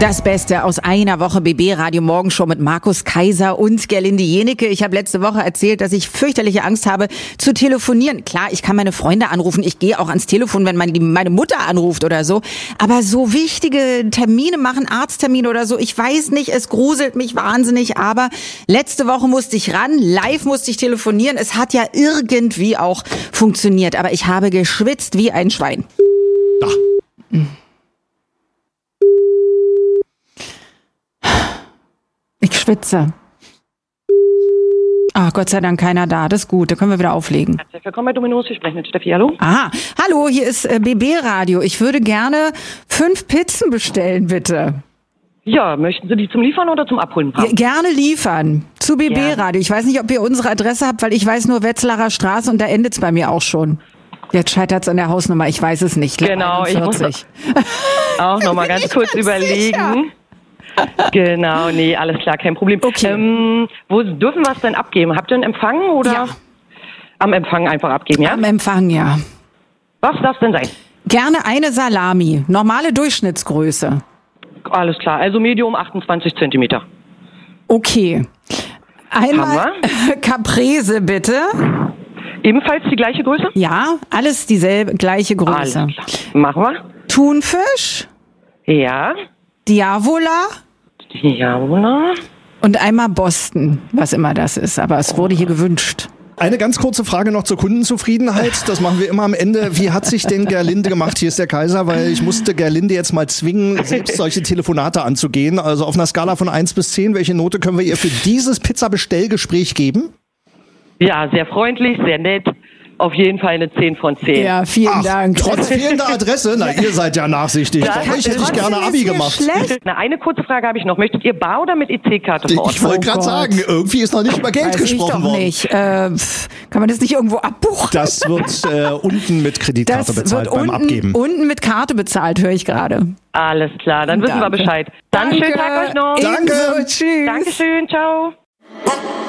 Das Beste aus einer Woche BB Radio Morgenshow mit Markus Kaiser und Gerlinde Jenecke. Ich habe letzte Woche erzählt, dass ich fürchterliche Angst habe zu telefonieren. Klar, ich kann meine Freunde anrufen, ich gehe auch ans Telefon, wenn meine Mutter anruft oder so. Aber so wichtige Termine machen, Arzttermine oder so, ich weiß nicht, es gruselt mich wahnsinnig. Aber letzte Woche musste ich ran, live musste ich telefonieren. Es hat ja irgendwie auch funktioniert, aber ich habe geschwitzt wie ein Schwein. Da. Ich schwitze. Ach, Gott sei Dank keiner da. Das ist gut, da können wir wieder auflegen. Herzlich willkommen bei Dominos, wir sprechen mit Steffi, hallo. Aha, hallo, hier ist BB Radio. Ich würde gerne 5 Pizzen bestellen, bitte. Ja, möchten Sie die zum Liefern oder zum Abholen haben? Gerne liefern. Zu BB Ja. Radio. Ich weiß nicht, ob ihr unsere Adresse habt, weil ich weiß nur Wetzlarer Straße und da endet's bei mir auch schon. Jetzt scheitert's an der Hausnummer, ich weiß es nicht. Genau, ich muss 41. auch noch mal ganz kurz überlegen. Genau, nee, alles klar, kein Problem. Okay. Wo dürfen wir es denn abgeben? Habt ihr einen Empfang oder? Ja. Am Empfang einfach abgeben, ja? Am Empfang, ja. Was darf es denn sein? Gerne eine Salami. Normale Durchschnittsgröße. Alles klar, also Medium 28 Zentimeter. Okay. Einmal Haben Caprese, bitte. Ebenfalls die gleiche Größe? Ja, alles dieselbe, gleiche Größe. Alles klar. Machen wir. Thunfisch, Ja. Diavola Jawohl. und einmal Boston, was immer das ist. Aber es wurde hier gewünscht. Eine ganz kurze Frage noch zur Kundenzufriedenheit. Das machen wir immer am Ende. Wie hat sich denn Gerlinde gemacht? Hier ist der Kaiser, weil ich musste Gerlinde jetzt mal zwingen, selbst solche Telefonate anzugehen. Also auf einer Skala von 1 bis 10, welche Note können wir ihr für dieses Pizza-Bestellgespräch geben? Ja, sehr freundlich, sehr nett. Auf jeden Fall eine 10 von 10. Ja, vielen Dank. Trotz fehlender Adresse? Na, ihr seid ja nachsichtig. Das Bei euch hätte ich ist gerne Abi gemacht. Schlecht. Na, eine kurze Frage habe ich noch. Möchtet ihr Bar oder mit EC-Karte vor Ort? Ich wollte gerade Gott. sagen, irgendwie ist noch nicht über Geld Weiß ich gesprochen doch worden. nicht. Kann man das nicht irgendwo abbuchen? Das wird unten mit Kreditkarte bezahlt beim Abgeben. unten mit Karte bezahlt, höre ich gerade. Alles klar, dann wissen wir Danke. Bescheid. Dann schönen Tag euch noch. Danke. Ebenso, tschüss. Dankeschön, ciao.